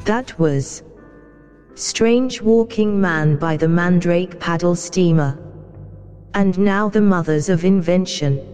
That was Strange Walking Man by the Mandrake Paddle Steamer. And now the mothers of invention.